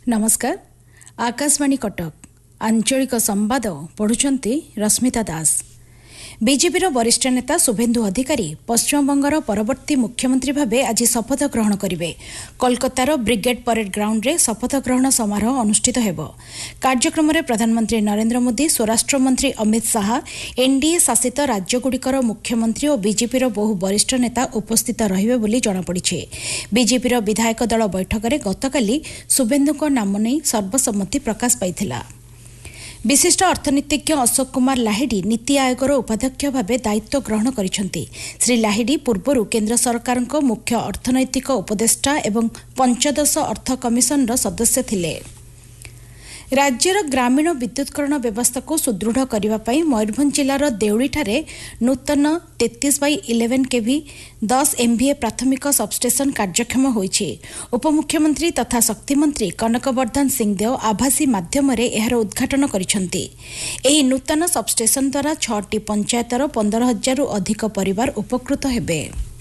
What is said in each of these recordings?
नमस्कार। आकाशवाणी कटक आंचलिक संवाद पढ़ुचंती रश्मिता दास। बीजेपीर वरिष्ठ नेता शुभेन्दु अधिकारी पश्चिमबंगर परवर्ती मुख्यमंत्री भावे आज शपथ ग्रहण करेंगे। कोलकातार ब्रिगेड परेड ग्राउंड रे शपथ ग्रहण समारोह अनुष्ठित हेबो। कार्यक्रम में प्रधानमंत्री नरेंद्र मोदी, स्वराष्ट्र मंत्री अमित शाह, एनडीए शासित राज्यगुड़िकर मुख्यमंत्री और बीजेपीर बहु वरिष्ठ नेता उपस्थित रहिबे बोली जଣାपड़िछे। बीजेपीर विधायक दल बैठक में गतकाली शुभेन्दुक नाम नहीं सर्वसम्मति प्रकाश पाइथिला। विशिष्ट अर्थनीतिज्ञ अशोक कुमार लाहिड़ी नीति आयोगर उपाध्यक्ष भावे दायित्व ग्रहण करिसेंति। श्री लाहिड़ी पूर्व केंद्र सरकार मुख्य अर्थनैतिक उपदेष्टा एवं पंचदश अर्थ कमिशन सदस्य थिले। राज्यर ग्रामीण विद्युतकरण व्यवस्था को सुदृढ़ करने मयूरभंज जिलार देउलीठारे नूतन 33/11 केवी 10 MVA प्राथमिक सबस्टेशन कार्यक्षम होइछि। उपमुख्यमंत्री तथा शक्तिमंत्री कनकवर्धन सिंहदेव आभासी माध्यम एहार उद्घाटन करिसेंति। एही नूतन सबस्टेशन द्वारा 6टी पंचायतर 15,000 रु अधिक परिवार उपकृत हेबे।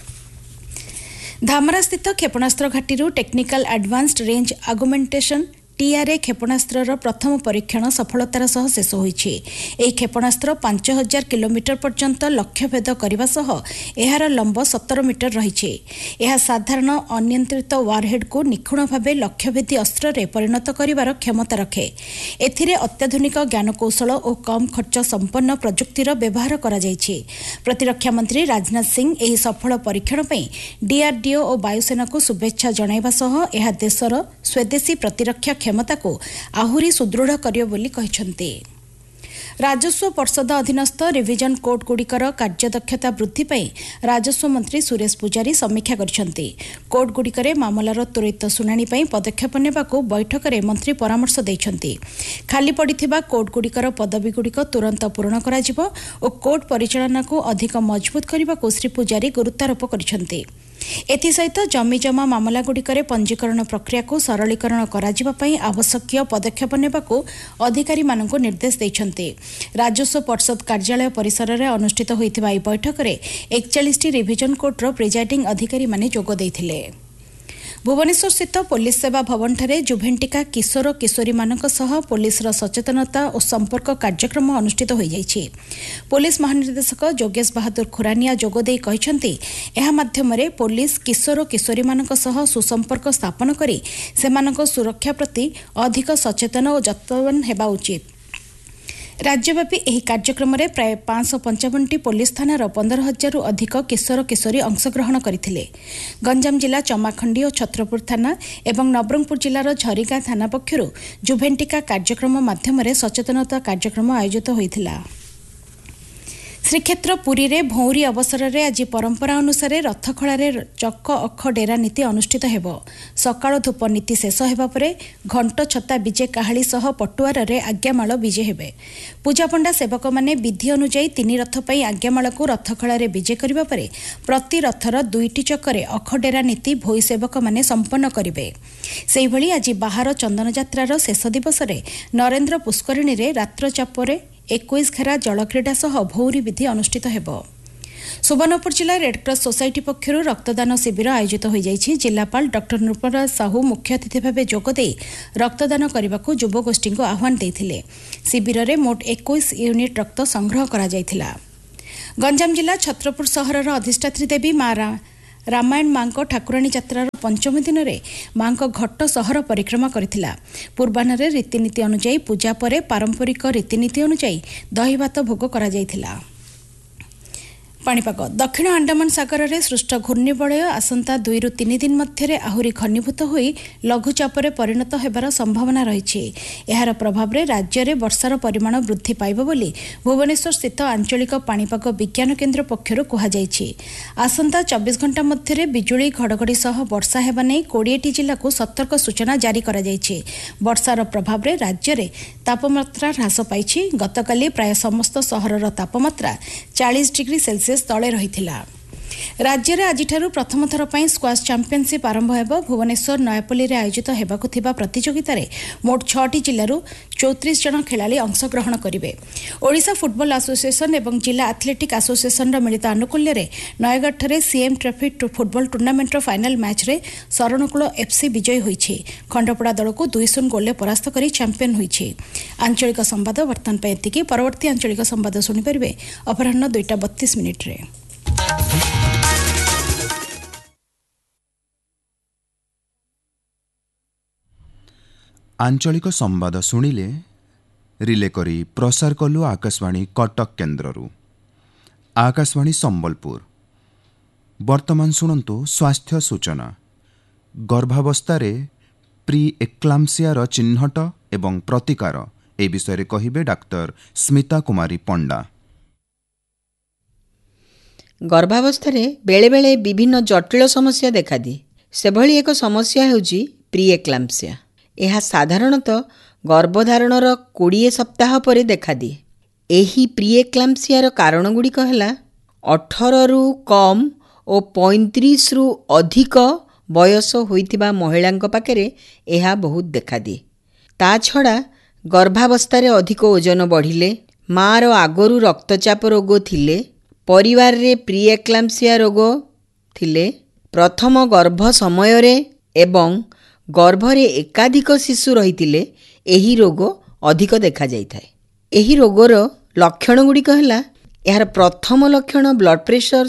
धामरास्थित क्षेपणास्त्र घाटी टेक्निकल एडवांस्ड रेंज आगुमेंटेशन टीआरए क्षेपणास्त्र प्रथम परीक्षण सफलतार सह शेष होइछि। एही क्षेपणास्त्र 5,000 किलोमीटर पर्यंत लक्ष्यभेद करने सह एहार लंब 17 मीटर रहिछि। यह साधारण अनियंत्रित वारहेड को निखुण भावे लक्ष्यभेदी अस्त्र रे परिणत करिवार क्षमता रखे। एथिरे अत्याधुनिक ज्ञानकौशल और कम खर्च संपन्न प्रजुक्तिर व्यवहार करा जाइछि। प्रतिरक्षा मंत्री राजनाथ सिंह एही सफल परीक्षण पई डीआरडीओ और वायुसेना को शुभेच्छा जणाइबा सह एहा देशर स्वदेशी प्रतिरक्षा क्षमता को आहुरी सुदृढ़ करियो बोली कहिसंती। राजस्व परिषद अधीनस्थ रिविजन कोर्ट गुड़िकर कार्यदक्षता वृद्धि पर राजस्व मंत्री सुरेश पुजारी समीक्षा करिसंती। कोर्ट गुड़िकर मामलार त्वरित शुणाणी पर पदक्षेप नेबाकू बैठक में मंत्री परामर्श दैछंती। खाली पड़िथिबा कोर्ट गुड़िकर पदवी गुड़िक तुरंत पूरण कराजिबो और कोर्ट परिचालना को अधिक मजबूत करने श्री पुजारी गुरुत्वारोप करिसंती। एथिसहित जमीजमा मामला गुड़िकर पंजीकरण प्रक्रिया को सरलीकरण कराजिबा पई आवश्यक पदक्षेप नेबाकू अधिकारी मानकू निर्देश दैछंती। राजस्व परिषद कार्यालय परिसर में अनुष्ठित होइथिबा ई बैठक में 41टी रिविजन कोर्टर प्रिजाइडिंग अधिकारी माने जोग दैथिले। भुवनेश्वर स्थित पुलिस सेवा भवन ठारे जुभेंटिका किशोर किशोरी मानक सह पुलिस सचेतनता और संपर्क कार्यक्रम अनुष्ठित हो जाइछि। पुलिस महानिर्देशक जोगेश बहादुर खुरानिया जोगदे कहिसंती एहा माध्यमरे पुलिस किशोर किशोरी मानक सह सुसंपर्क स्थापन करी सेमानक सुरक्षा प्रति अधिक सचेतन और जत्नवान हेबा उचित। राज्यव्यापी एही कार्यक्रम में प्राय 555टी पुलिस थानार 15,000 रु अधिक किशोर किशोरी अंशग्रहण करथिले। गंजाम जिला चमाखंडी और छत्रपुर थाना एवं नवरंगपुर जिलार झरीगाँ थाना पक्षरु जुभेंटिका कार्यक्रम माध्यम सचेतनता कार्यक्रम आयोजित होइथिला। श्रीक्षेत्र पुरी रे भौरी अवसर में आज परंपरा अनुसार रथखड़ा चक अख डेरा नीति अनुष्ठित हेबो। सकाळ धूप नीति शेष हेबा परे घंट छता विजे काहाली सह पटुआर रे आज्ञामाल विजे हेबे। पूजापंडा सेवक माने विधि अनुଯାयी 3 रथ पई आज्ञामाल को रथखड़ा रे विजे करिबा परे प्रति रथर 2टी चक्करे अख डेरा नीति भोई सेवक माने संपन्न करिवे। सेहि भली आज बाहर चंदन यात्रार शेष दिवस रे नरेंद्र पुष्करिणी रे रात्र चापरे 21 घेरा जलक्रीड़ा सह भौरी विधि अनुष्ठित हेबो। सुवर्णपुर जिला रेडक्रॉस सोसाइटी पक्षरु रक्तदान शिविर आयोजित हो जाइछि। जिलापाल डॉक्टर नृपराज साहू मुख्य अतिथि भाव जोगदे रक्तदान करने को युवगोष्ठी को आह्वान देथिले। शिविर में मोट 21 यूनिट रक्त संग्रह करा जायथिला। गंजाम जिला छत्रपुर सहरर अधिष्ठात्री देवी मां रामायण मां ठाकुराणी यात्रार 5म दिन में मां घट सहर परिक्रमा करथिला। पूर्वाह्न रीतिनीति अनुଯାयी पूजा पर पारंपरिक रीतिनीति अनुଯାयी दही भात भोग करा जायथिला। पाणीपाग दक्षिण अंडमान सागर में सृष्ट घूर्णिबलय आसंता 2 ରୁ 3 दिन मध्य आहरी घनीभूत हो लघुचापे परिणत होबार संभावना रही। यार प्रभाव में राज्य में वर्षार परिमाण वृद्धि पाइब बोली भुवनेश्वर स्थित आंचलिक पाणीपाग विज्ञान केन्द्र पक्षरु कुहाଯାଇଛି। आसंता 24 घंटा मध्य बिजुली घड़घड़ी सह वर्षा हेबा नै 20टी जिला को सतर्क सूचना जारी करा जायछि। वर्षार प्रभाव में राज्य में तापमात्रा ह्रास पाइछि। गतकाली प्राय समस्त सहरर तापमात्रा 40 डिग्री सेल्सियस तले रहिथिला। राज्य में आज प्रथम थर पर स्क्वाश चैंपियनशिप आरंभ हो भुवनेश्वर नयापल्ली में आयोजित होगाकू प्रतियोगिता में मोट 6टी जिलूर 34 जन खेलाड़ी अंशग्रहण करेंगे। ओडिशा फुटबॉल एसोसिएशन और जिला एथलेटिक एसोसिएशन मिलित आनुकूल्य में Nayagarh CM trophy football टूर्नामेंटर final match रे शरणकूल एफसी विजयी होईछि। खंडपड़ा दल को 2-0 गोल परास्त कर चैंपियन होईछि। आंचलिक संवाद वर्तमान पर एतिकी। परवर्ती आंचलिक संवाद शुणिपारे अपराह्न 2:32 रे। आंचलिक संवाद शुणिले रिले करी प्रसार कलु आकाशवाणी कटक केन्द्ररू। आकाशवाणी संबलपुर। वर्तमान शुणन्तु स्वास्थ्य सूचना। गर्भावस्था प्री एक्लाम्सियार चिन्हट एवं प्रतिकार ए विषय कहिबे डाक्टर स्मिता कुमारी पंडा। गर्भावस्था बेले बेले विभिन्न जटिल समस्या देखादिए। सेभली एक समस्या हेउची प्री एक्लाम्सिया। यह साधारणतः गर्भधारणर 20 सप्ताह पर देखादिए। एही प्री एक्लाम्सियार कारण गुड़िक है 18 रु कम और 35 रु अधिक बयस होइतिबा महिलांक पाखरे यह बहुत देखादिए। ता छड़ा गर्भावस्था अधिक ओजन बढ़िले, मार आगरू रक्तचाप रोग थिले, परिवार रे प्री एक्लाम्सिया रोग थिले, प्रथम गर्भ समय रे एवं गर्भरे एकाधिक शिशु रहितिले एही रोग अधिक देखा जाइथाय। एही रोगर लक्षण गुड़िक है यार प्रथम लक्षण ब्लड प्रेशर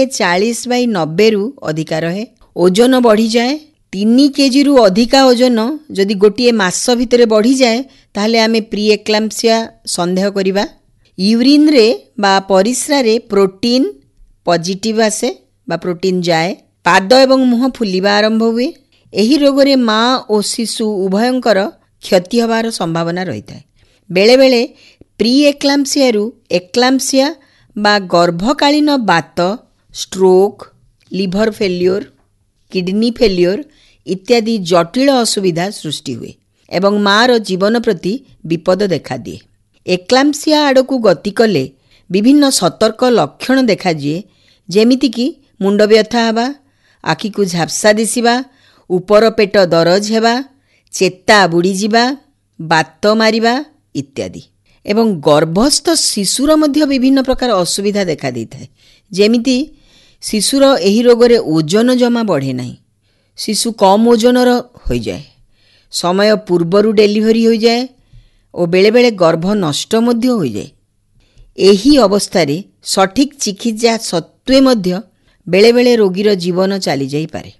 140/90 रु अधिका रहे। ओजन बढ़ी जाए 3 केजी रु अधिका ओजन जदि गोटे मास भितर बढ़ी जाए ताहले आमे प्री एक्लाम्सिया संदेह करिबा। यूरिन रे बा परिस्रा रे प्रोटीन पॉजिटिव आसे बा प्रोटीन जाए। पाद एवं मुह फुलिबा आरंभ हुए। एही रोगरे माँ और शिशु उभयंकर क्षति हबार संभावना रही है। बेले बेले प्री एक्लाम्सिया रु एक्लाम्सिया बा गर्भकालीन बात, stroke, liver failure, kidney failure इत्यादि जटिल असुविधा सृष्टि हुए एवं मार जीवन प्रति विपद देखा दिए। एक्लाम्सिया आड़कू गति कले विभिन्न सतर्क लक्षण देखादिए, जेमितिकी मुंड व्यथा हवा, आखि को झाप्सा दिशिबा, ऊपर पेट दरज हेबा, चेता बुड़ीजिबा, बात मारिबा इत्यादि। एवं गर्भस्थ शिशुर मध्य विभिन्न प्रकार असुविधा देखा देइथाय। जेमिति शिशुर एही रोगरे ओजन जमा बढ़े नहीं, शिशु कम ओजनर हो जाए, समय पूर्वरु डेलीवरी हो जाए और बेले बेले गर्भ नष्ट मध्य हो जाए। एही अवस्थारे सठिक चिकित्सा सत्वे मध्य बेले बेले रोगीर जीवन चली जाई पारे।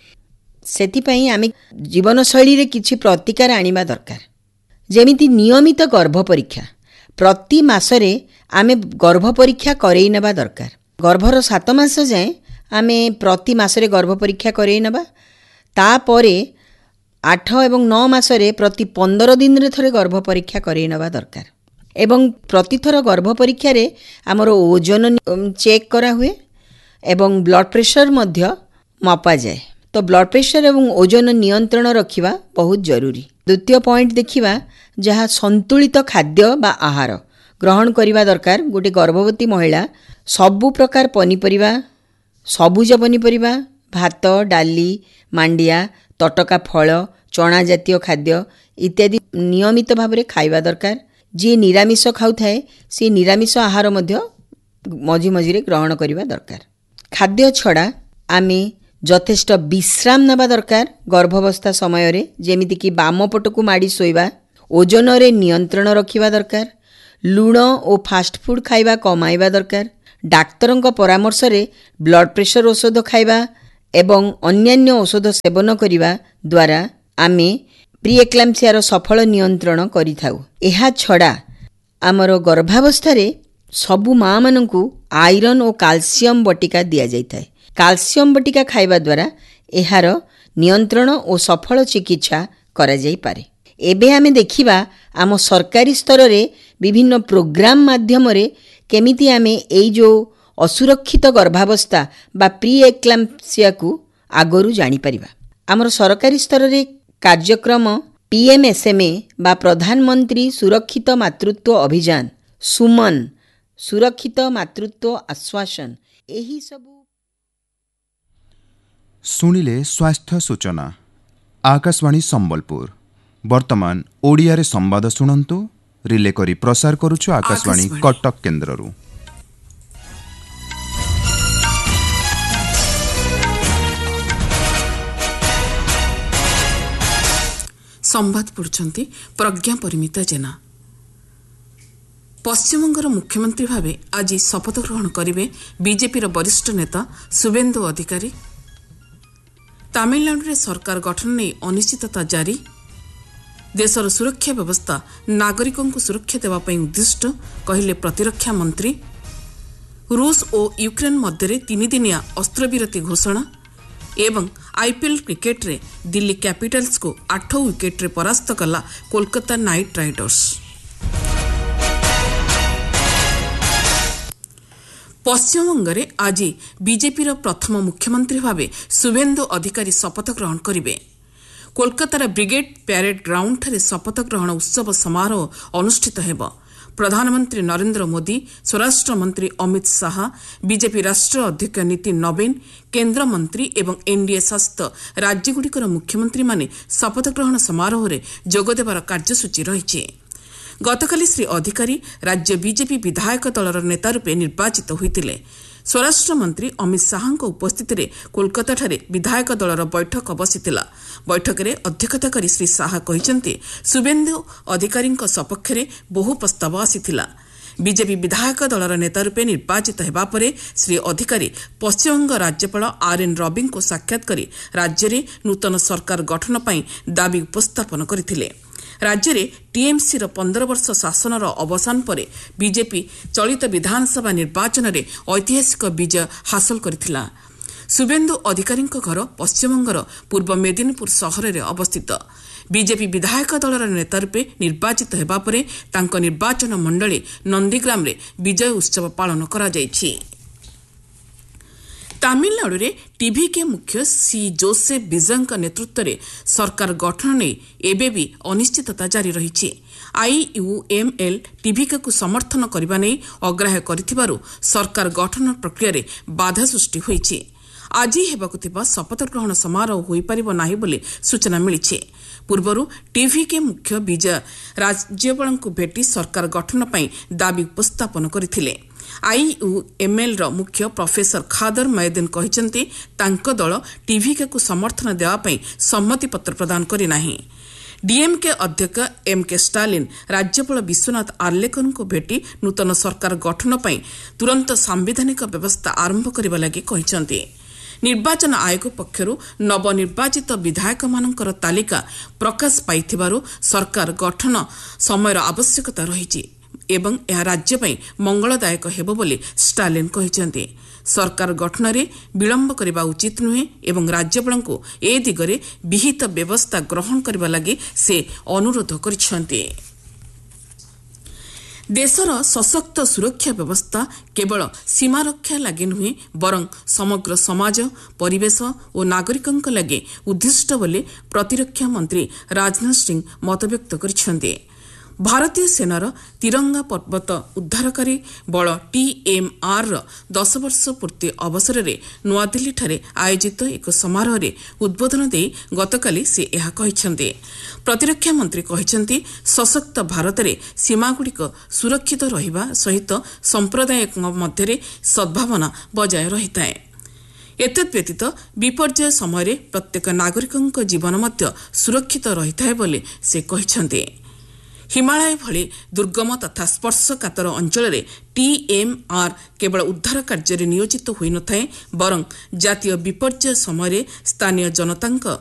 सेतिपई आमे जीवनशैली रे किछि प्रतिकार आनिबा दरकार। जेमिति नियमित गर्भ परीक्षा प्रति मासरे आमे गर्भ परीक्षा करई नेबा दरकार। गर्भर 7 मास जाए आमे प्रति मासरे गर्भ परीक्षा करई नेबा। तापरे 8 एवं 9 मासरे प्रति 15 दिन रे थरे गर्भ परीक्षा करई नेबा दरकार। एवं प्रतिथर गर्भ परीक्षा रे हमर ओजन चेक करा हुए एवं ब्लड प्रेशर मध्य मापा जाए। तो ब्लड प्रेशर एवं ओजन नियंत्रण रखिबा बहुत जरूरी। द्वितीय पॉइंट देखिबा जहाँ संतुलित खाद्य बा आहार ग्रहण करिबा दरकार। गोटे गर्भवती महिला सबु प्रकार पनीपरिबा, सबुज पनीपरिबा, भात, डाली, मांडिया, तटका फल, चना जातीय खाद्य इत्यादि नियमित भाव खाइबा दरकार। जी निरामिष खाउथाए से निरामिष आहार मध्य मझी मझिरे ग्रहण करिबा दरकार। खाद्य छड़ा आमे यथेष्ट विश्राम नेबा दरकार। गर्भावस्था समय रे जेमितिकी बाम पटकू माड़ी शोइबा, ओजन रे नियंत्रण रखिबा दरकार। लुण और फास्ट फूड खाइबा कमाइबा दरकार। डाक्तरंक परामर्श रे ब्लड प्रेशर औषध खाइबा एवं अन्यान्य औषध सेवन करिबा द्वारा आमे प्री एक्लाम्सियार सफल नियंत्रण करिथाउ। एहा छड़ा आमर गर्भावस्था रे सबु माँ मानकू आयरन और कैल्शियम बटिका दिया जाइथाय। कैल्शियम बटिका खाइबा द्वारा एहार नियंत्रण और सफल चिकित्सा करा जाई पारे। एबे आमे देखिबा आम सरकारी स्तर रे विभिन्न प्रोग्राम माध्यम रे केमिति आमे एई जो असुरक्षित गर्भावस्था बा प्री एक्लाम्सिया को आगरू जानी परिबा। आमर सरकारी स्तर रे कार्यक्रम PMSMA बा प्रधानमंत्री सुरक्षित मातृत्व अभियान, सुमन सुरक्षित मातृत्व आश्वासन एही सबु ଶୁଣିଲେ ସ୍ୱାସ୍ଥ୍ୟ ସୂଚନା ଆକାଶବାଣୀ ସମ୍ବଲପୁର। ବର୍ତ୍ତମାନ ଓଡ଼ିଆରେ ସମ୍ବାଦ ଶୁଣନ୍ତୁ। ରିଲେ କରି ପ୍ରସାର କରୁଛୁ ଆକାଶବାଣୀ କଟକ କେନ୍ଦ୍ରରୁ। ସମ୍ବାଦ ପଢ଼ୁଛନ୍ତି ପ୍ରଜ୍ଞା ପରିମିତା ଜେନା। ପଶ୍ଚିମବଙ୍ଗର ମୁଖ୍ୟମନ୍ତ୍ରୀ ଭାବେ ଆଜି ଶପଥ ଗ୍ରହଣ କରିବେ ବିଜେପିର ବରିଷ୍ଠ ନେତା ଶୁଭେନ୍ଦୁ ଅଧିକାରୀ। ତାମିଲନାଡୁରେ ସରକାର ଗଠନ ନେଇ ଅନିଶ୍ଚିତତା ଜାରି। ଦେଶର ସୁରକ୍ଷା ବ୍ୟବସ୍ଥା ନାଗରିକଙ୍କୁ ସୁରକ୍ଷା ଦେବା ପାଇଁ ଉଦ୍ଦିଷ୍ଟ, କହିଲେ ପ୍ରତିରକ୍ଷା ମନ୍ତ୍ରୀ। ରୁଷ ଓ ୟୁକ୍ରେନ୍ ମଧ୍ୟରେ 3 ଦିନିଆ ଅସ୍ତ୍ରବିରତି ଘୋଷଣା ଏବଂ ଆଇପିଏଲ୍ କ୍ରିକେଟରେ ଦିଲ୍ଲୀ କ୍ୟାପିଟାଲ୍ସକୁ 8 ୱିକେଟ୍ରେ ପରାସ୍ତ କଲା କୋଲକାତା ନାଇଟ୍ ରାଇଡର୍ସ। ପଶ୍ଚିମବଙ୍ଗରେ ଆଜି ବିଜେପିର ପ୍ରଥମ ମୁଖ୍ୟମନ୍ତ୍ରୀ ଭାବେ ଶୁଭେନ୍ଦୁ ଅଧିକାରୀ ଶପଥ ଗ୍ରହଣ କରିବେ। କୋଲକାତାର ବ୍ରିଗେଡ୍ ପ୍ୟାରେଡ୍ ଗ୍ରାଉଣ୍ଡଠାରେ ଶପଥ ଗ୍ରହଣ ଉତ୍ସବ ସମାରୋହ ଅନୁଷ୍ଠିତ ହେବ। ପ୍ରଧାନମନ୍ତ୍ରୀ ନରେନ୍ଦ୍ର ମୋଦି, ସ୍ୱରାଷ୍ଟ୍ର ମନ୍ତ୍ରୀ ଅମିତ ଶାହା, ବିଜେପି ରାଷ୍ଟ୍ରୀୟ ଅଧ୍ୟକ୍ଷ ନୀତିନ ନବୀନ, କେନ୍ଦ୍ରମନ୍ତ୍ରୀ ଏବଂ ଏନ୍ଡିଏ ଶାସିତ ରାଜ୍ୟଗୁଡ଼ିକର ମୁଖ୍ୟମନ୍ତ୍ରୀମାନେ ଶପଥ ଗ୍ରହଣ ସମାରୋହରେ ଯୋଗଦେବାର କାର୍ଯ୍ୟସୂଚୀ ରହିଛି। ଗତକାଲି ଶ୍ରୀ ଅଧିକାରୀ ରାଜ୍ୟ ବିଜେପି ବିଧାୟକ ଦଳର ନେତା ରୂପେ ନିର୍ବାଚିତ ହୋଇଥିଲେ। ସ୍ୱରାଷ୍ଟ୍ରମନ୍ତ୍ରୀ ଅମିତ ଶାହାଙ୍କ ଉପସ୍ଥିତିରେ କୋଲକାତାଠାରେ ବିଧାୟକ ଦଳର ବୈଠକ ବସିଥିଲା। ବୈଠକରେ ଅଧ୍ୟକ୍ଷତା କରି ଶ୍ରୀ ଶାହା କହିଛନ୍ତି, ଶୁଭେନ୍ଦୁ ଅଧିକାରୀଙ୍କ ସପକ୍ଷରେ ବହୁ ପ୍ରସ୍ତାବ ଆସିଥିଲା। ବିଜେପି ବିଧାୟକ ଦଳର ନେତା ରୂପେ ନିର୍ବାଚିତ ହେବା ପରେ ଶ୍ରୀ ଅଧିକାରୀ ପଶ୍ଚିମବଙ୍ଗ ରାଜ୍ୟପାଳ ଆର୍ଏନ୍ ରବିଙ୍କୁ ସାକ୍ଷାତ କରି ରାଜ୍ୟରେ ନୂତନ ସରକାର ଗଠନ ପାଇଁ ଦାବି ଉପସ୍ଥାପନ କରିଥିଲେ। ରାଜ୍ୟରେ ଟିଏମ୍ସିର 15 ବର୍ଷ ଶାସନର ଅବସାନ ପରେ ବିଜେପି ଚଳିତ ବିଧାନସଭା ନିର୍ବାଚନରେ ଐତିହାସିକ ବିଜୟ ହାସଲ କରିଥିଲା। ଶୁଭେନ୍ଦୁ ଅଧିକାରୀଙ୍କ ଘର ପଶ୍ଚିମବଙ୍ଗର ପୂର୍ବ ମେଦିନୀପୁର ସହରରେ ଅବସ୍ଥିତ। ବିଜେପି ବିଧାୟକ ଦଳର ନେତା ରୂପେ ନିର୍ବାଚିତ ହେବା ପରେ ତାଙ୍କ ନିର୍ବାଚନ ମଣ୍ଡଳୀ ନନ୍ଦୀଗ୍ରାମରେ ବିଜୟ ଉତ୍ସବ ପାଳନ କରାଯାଇଛି। ତାମିଲନାଡୁରେ ଟିଭିକେ ମୁଖ୍ୟ ସି ଜୋସେଫ ବିଜୟଙ୍କ ନେତୃତ୍ୱରେ ସରକାର ଗଠନ ନେଇ ଏବେ ବି ଅନିଶ୍ଚିତତା ଜାରି ରହିଛି। ଆଇୟୁଏମ୍ଏଲ୍ ଟିଭିକେକୁ ସମର୍ଥନ କରିବା ନେଇ ଅଗ୍ରାହ୍ୟ କରିଥିବାରୁ ସରକାର ଗଠନ ପ୍ରକ୍ରିୟାରେ ବାଧା ସୃଷ୍ଟି ହୋଇଛି। ଆଜି ହେବାକୁ ଥିବା ଶପଥ ଗ୍ରହଣ ସମାରୋହ ହୋଇପାରିବ ନାହିଁ ବୋଲି ସୂଚନା ମିଳିଛି। ପୂର୍ବରୁ ଟିଭିକେ ମୁଖ୍ୟ ବିଜୟ ରାଜ୍ୟପାଳଙ୍କୁ ଭେଟି ସରକାର ଗଠନ ପାଇଁ ଦାବି ଉପସ୍ଥାପନ କରିଥିଲେ। ଆଇୟୁଏମ୍ଏଲ୍ର ମୁଖ୍ୟ ପ୍ରଫେସର ଖାଦର ମୟଦିନ କହିଛନ୍ତି, ତାଙ୍କ ଦଳ ଟିଭିକେକୁ ସମର୍ଥନ ଦେବା ପାଇଁ ସମ୍ମତିପତ୍ର ପ୍ରଦାନ କରିନାହିଁ। ଡିଏମ୍କେ ଅଧ୍ୟକ୍ଷ ଏମ୍କେ ଷ୍ଟାଲିନ୍ ରାଜ୍ୟପାଳ ବିଶ୍ୱନାଥ ଆର୍ଲେକରଙ୍କୁ ଭେଟି ନୂତନ ସରକାର ଗଠନ ପାଇଁ ତୁରନ୍ତ ସାମ୍ବିଧାନିକ ବ୍ୟବସ୍ଥା ଆରମ୍ଭ କରିବା ଲାଗି କହିଛନ୍ତି। ନିର୍ବାଚନ ଆୟୋଗ ପକ୍ଷରୁ ନବନିର୍ବାଚିତ ବିଧାୟକମାନଙ୍କର ତାଲିକା ପ୍ରକାଶ ପାଇଥିବାରୁ ସରକାର ଗଠନ ସମୟର ଆବଶ୍ୟକତା ରହିଛି ଏବଂ ଏହା ରାଜ୍ୟ ପାଇଁ ମଙ୍ଗଳଦାୟକ ହେବ ବୋଲି ଷ୍ଟାଲିନ୍ କହିଛନ୍ତି। ସରକାର ଗଠନରେ ବିଳମ୍ବ କରିବା ଉଚିତ ନୁହେଁ ଏବଂ ରାଜ୍ୟପାଳଙ୍କୁ ଏ ଦିଗରେ ବିହିତ ବ୍ୟବସ୍ଥା ଗ୍ରହଣ କରିବା ଲାଗି ସେ ଅନୁରୋଧ କରିଛନ୍ତି। ଦେଶର ସଶକ୍ତ ସୁରକ୍ଷା ବ୍ୟବସ୍ଥା କେବଳ ସୀମାରକ୍ଷା ଲାଗି ନୁହେଁ ବରଂ ସମଗ୍ର ସମାଜ, ପରିବେଶ ଓ ନାଗରିକଙ୍କ ଲାଗି ଉଦ୍ଦିଷ୍ଟ ବୋଲି ପ୍ରତିରକ୍ଷା ମନ୍ତ୍ରୀ ରାଜନାଥ ସିଂ ମତବ୍ୟକ୍ତ କରିଛନ୍ତି। ଭାରତୀୟ ସେନାର ତିରଙ୍ଗା ପର୍ବତ ଉଦ୍ଧାରକାରୀ ବଳ TMRର 10 ବର୍ଷ ପୂର୍ତ୍ତି ଅବସରରେ ନୂଆଦିଲ୍ଲୀଠାରେ ଆୟୋଜିତ ଏକ ସମାରୋହରେ ଉଦ୍ବୋଧନ ଦେଇ ଗତକାଲି ସେ ଏହା କହିଛନ୍ତି। ପ୍ରତିରକ୍ଷା ମନ୍ତ୍ରୀ କହିଛନ୍ତି, ସଶକ୍ତ ଭାରତରେ ସୀମାଗୁଡ଼ିକ ସୁରକ୍ଷିତ ରହିବା ସହିତ ସମ୍ପ୍ରଦାୟଙ୍କ ମଧ୍ୟରେ ସଦ୍ଭାବନା ବଜାୟ ରହିଥାଏ। ଏତଦ୍ବ୍ୟତୀତ ବିପର୍ଯ୍ୟୟ ସମୟରେ ପ୍ରତ୍ୟେକ ନାଗରିକଙ୍କ ଜୀବନ ମଧ୍ୟ ସୁରକ୍ଷିତ ରହିଥାଏ ବୋଲି ସେ କହିଛନ୍ତି। ହିମାଳୟ ଭଳି ଦୁର୍ଗମ ତଥା ସ୍ପର୍ଶକାତର ଅଞ୍ଚଳରେ TMR କେବଳ ଉଦ୍ଧାର କାର୍ଯ୍ୟରେ ନିୟୋଜିତ ହୋଇନଥାଏ ବରଂ ଜାତୀୟ ବିପର୍ଯ୍ୟୟ ସମୟରେ ସ୍ଥାନୀୟ ଜନତାଙ୍କ